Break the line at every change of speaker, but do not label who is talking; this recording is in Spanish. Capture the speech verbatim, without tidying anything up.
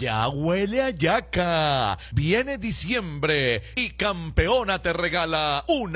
ya huele a yaca. Viene diciembre y Campeona te regala una